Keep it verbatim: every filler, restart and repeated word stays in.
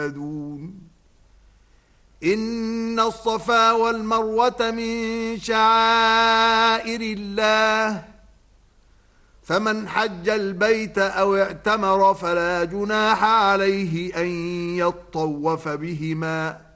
إن الصفا والمروة من شعائر الله فمن حج البيت أو اعتمر فلا جناح عليه أن يطوف بهما